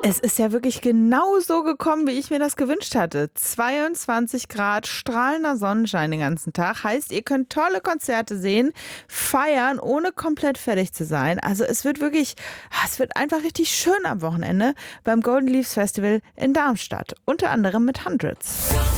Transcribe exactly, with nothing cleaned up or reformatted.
Es ist ja wirklich genau so gekommen, wie ich mir das gewünscht hatte. zweiundzwanzig Grad, strahlender Sonnenschein den ganzen Tag. Heißt, ihr könnt tolle Konzerte sehen, feiern, ohne komplett fertig zu sein. Also es wird wirklich, ah, es wird einfach richtig schön am Wochenende beim Golden Leaves Festival in Darmstadt. Unter anderem mit Hundreds.